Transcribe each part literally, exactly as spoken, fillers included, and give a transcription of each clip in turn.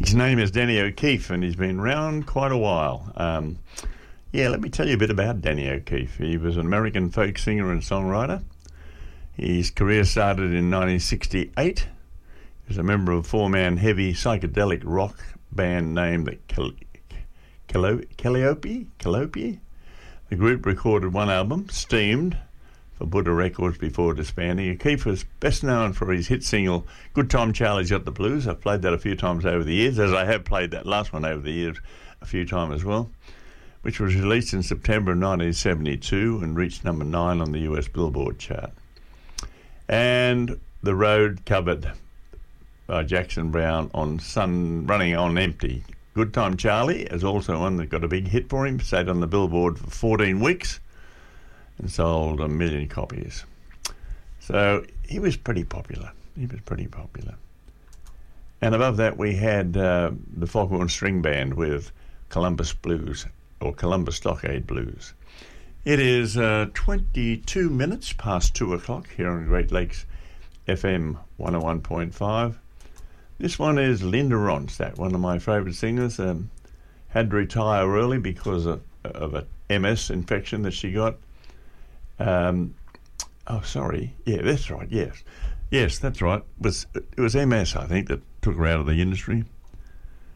His name is Danny O'Keefe, and he's been around quite a while. Um, yeah, let me tell you a bit about Danny O'Keefe. He was an American folk singer and songwriter. His career started in nineteen sixty-eight. He was a member of a four-man heavy psychedelic rock band named the Cal- Cal- Calliope? Calliope? The group recorded one album, Steamed, for Buddha Records before disbanding. O'Keefe was best known for his hit single, Good Time Charlie's Got the Blues. I've played that a few times over the years, as I have played that last one over the years a few times as well, which was released in September of nineteen seventy-two and reached number nine on the U S Billboard chart. And The Road, covered by Jackson Browne on Sun, Running on Empty. Good Time Charlie is also one that got a big hit for him, stayed on the Billboard for fourteen weeks and sold a million copies. So he was pretty popular. He was pretty popular. And above that we had uh, the Foghorn String Band with Columbus Blues, or Columbus Stockade Blues. It is uh, twenty-two minutes past two o'clock here on Great Lakes F M one oh one point five. This one is Linda Ronstadt, one of my favourite singers. Um, had to retire early because of, of a M S infection that she got. Um, oh, sorry. Yeah, that's right. Yes, yes, that's right. It was it was M S, I think, that took her out of the industry.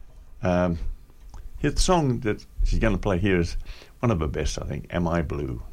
Um, the song that she's going to play here is one of her best, I think. Am I Blue?